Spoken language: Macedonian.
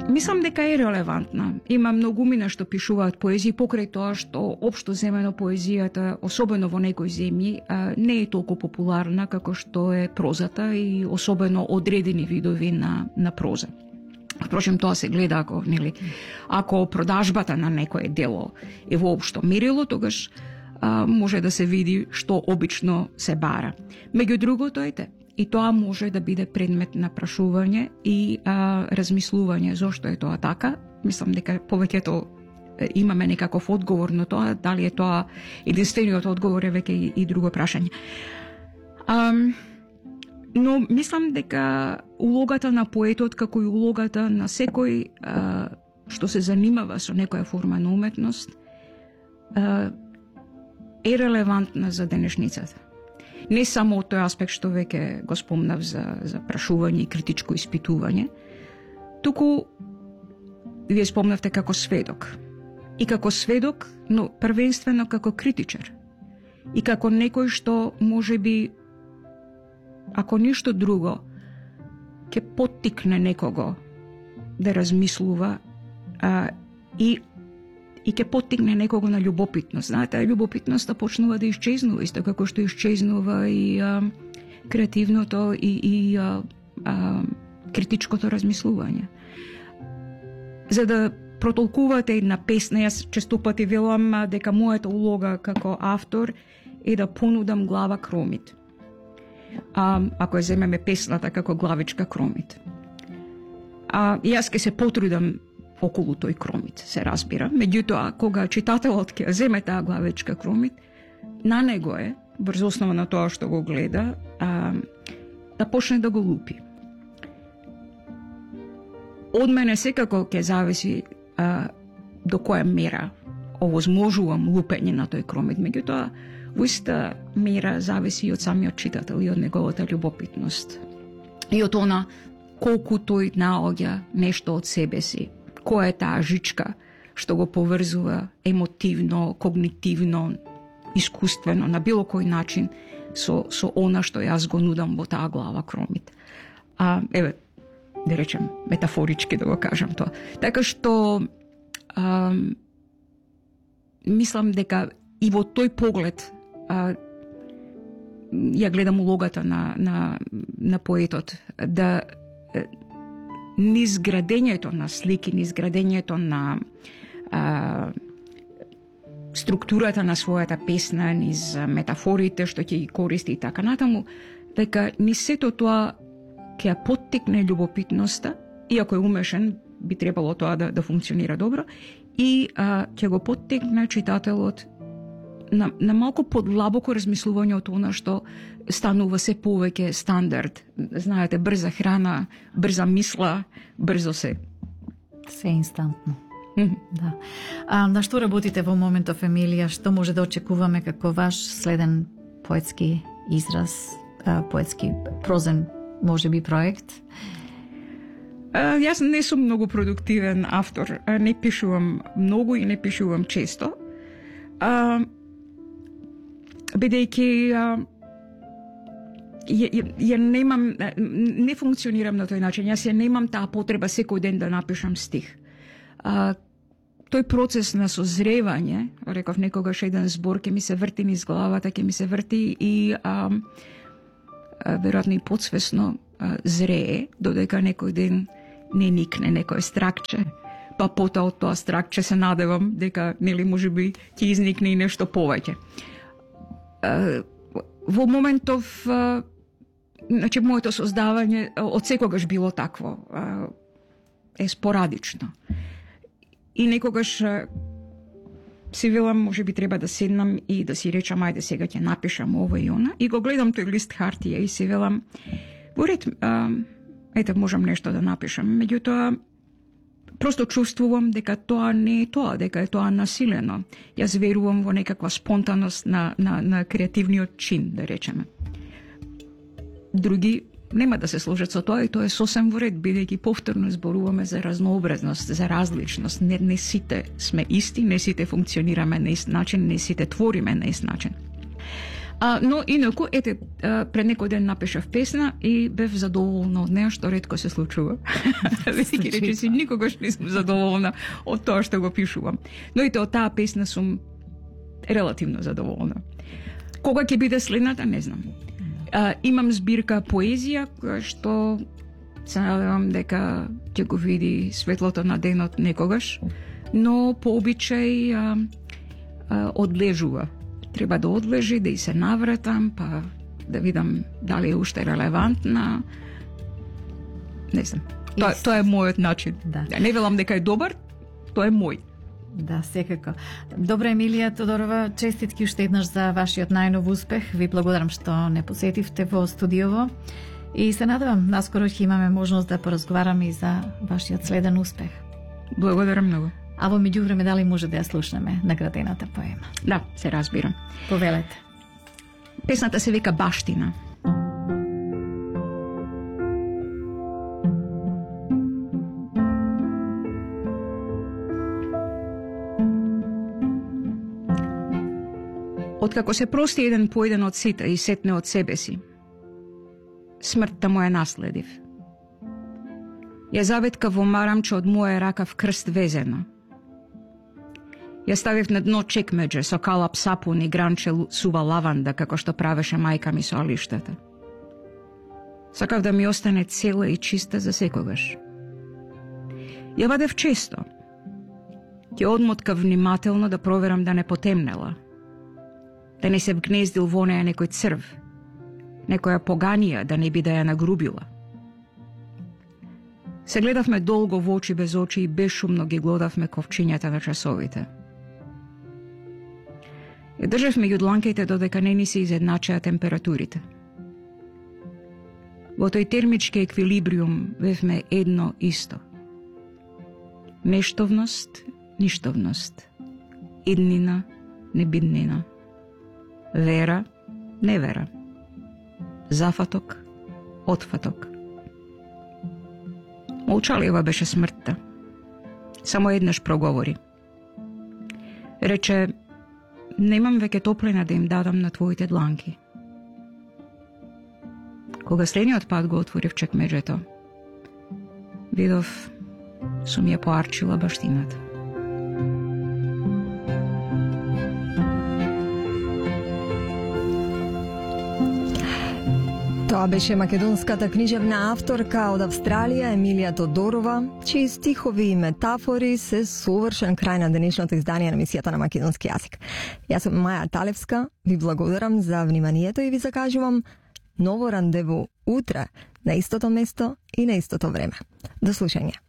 Мислам дека е релевантна. Има многумина што пишуваат поезија покрај тоа што општо земено поезијата, особено во некои земји, не е толку популарна како што е прозата и особено одредени видови на проза. Впрочем, тоа се гледа ако продажбата на некое дело е воопшто мерило, тогаш може да се види што обично се бара. Меѓу другото, и тоа може да биде предмет на прашување и размислување зошто е тоа така. Мислам дека повеќето имаме некаков одговор на тоа, дали е тоа единствениот одговор е веќе и друго прашање. Но мислам дека улогата на поетот, како и улогата на секој што се занимава со некоја форма на уметност, е релевантна за денешницата. Не само од тој аспект што веќе го спомнав за прашување и критичко испитување, туку вие спомнавте како сведок. И како сведок, но првенствено како критичар. И како некој што можеби, ако ништо друго, ќе поттикне некого да размислува и ќе поттикне некого на љубопитност. Знаете, љубопитноста почнува да исчезнува, исто како што исчезнува и креативното и критичкото размислување. За да протолкувате една песна, јас често пати велам дека мојата улога како автор е да понудам глава Кромит. Ако ја земеме песната како главичка Кромит. Јас ќе се потрудам околу тој Кромит, се разбира. Меѓутоа, кога читателот ќе земе таа главичка Кромит, на него е, врз основа на тоа што го гледа, да почне да го лупи. Од мене секако ќе зависи до која мера овозможувам лупење на тој Кромит. Меѓутоа, во иста мера зависи и од самиот читател и од неговата љубопитност. И од она колку тој наоѓа нешто од себе си. Која е таа жичка што го поврзува емотивно, когнитивно, искуствено, на било кој начин со она што јас го нудам во таа глава Кромит. Еве, да речем, метафорички да го кажам тоа. Така што мислам дека и во тој поглед ја гледам улогата на поетот, да низ градењето на слики, низ градењето на структурата на својата песна, низ метафорите што ќе ги користи и така натаму, дека низ сето тоа ќе ја поттикне љубопитноста, и ако е умешен, би требало тоа да функционира добро, и ќе го поттикне читателот на малку подлабоко размислување од она што станува се повеќе стандард. Знаете, брза храна, брза мисла, брзо се. Се инстантно. Да. На што работите во моментов, Емилија? Што може да очекуваме како ваш следен поетски израз, поетски прозен, може би, проект? Јас не сум многу продуктивен автор. Не пишувам многу и не пишувам често. Бидејќи ја немам, не функционирам на тој начин. Јас ја немам таа потреба секој ден да напишам стих. Тој процес на созревање, реков некогаш еден збор, ќе ми се врти низ главата, ќе ми се врти и веројатно и подсвесно зрее, додека некој ден не никне некој стракче. Па потоа од тоа стракче се надевам дека нели можеби ќе изникне и нешто повеќе. Во моментов, значи, моето создавање од секогаш било такво, е спорадично. И некогаш си велам, може би треба да седнам и да си речам, ајде сега ќе напишам ова и она, и го гледам тој лист хартија и си велам, во ред, ете, можам нешто да напишам, меѓутоа, просто чувствувам дека тоа не е тоа, дека е тоа насилено. Јас верувам во некаква спонтаност на креативниот чин, да речеме. Други нема да се сложат со тоа и тоа е сосем во ред, бидејќи повторно зборуваме за разнообразност, за различност. Не сите сме исти, не сите функционираме на ист начин, не сите твориме на ист начин. Но инаку, пред некој ден напишав песна и бев задоволна од неа, што ретко се случува. Веќе речиси, никогаш не сум задоволна од тоа што го пишувам. Но и од таа песна сум релативно задоволна. Кога ќе биде следната, не знам. Имам збирка поезија, која што се надевам дека ќе го види светлото на денот некогаш, но по обичај одлежува. Треба да одлежи, да и се навратам, па да видам дали е уште релевантна. Не знам. Тоа е мојот начин. Да. Не велам дека е добар, тоа е мој. Да, секако. Добра, Емилија Тодорова, честитки уште еднаш за вашиот најнов успех. Ви благодарам што не посетивте во студиово и се надевам наскоро ќе имаме можност да поразговараме и за вашиот следен успех. Благодарам многу. А во меѓувреме дали може да ја слушнеме наградената поема? Да, се разбирам. Повелете. Песната се вика Баштина. Откако се прости еден по еден од сите и сетне од себе си, смртта му ја наследив. Ја заветка во марамче од моја рака в крст везена. Ја ставив на дно чекмедже со калап сапун и гранче сува лаванда, како што правеше мајка ми со алиштата. Сакав да ми остане цела и чиста за секогаш. Ја вадев често. Ќе одмоткав внимателно да проверам да не потемнела, да не се вгнездил во неја некој црв, некоја поганија да не би да ја нагрубила. Се гледавме долго во очи без очи и бесшумно ги глодавме ковчињата на часовите. Ја држав меѓу дланките додека не ни се изедначеа температурите. Во тој термички еквилибриум бевме едно исто. Нештовност, ништовност. Иднина, небиднина. Вера, невера. Зафаток, отфаток. Молчалива беше смртта. Само еднаш проговори. Рече, немам веќе топлина да им дадам на твоите дланки. Кога следниот пат го отворив чекмеджето, видов сум ја поарчила баштината. Тоа беше македонската книжевна авторка од Австралија Емилија Тодорова, чии стихови и метафори се совршен крај на денешното издание на емисијата на македонски јазик. Јас сум Маја Талевска, ви благодарам за вниманието и ви закажувам ново рандеву утре на истото место и на истото време. До слушање.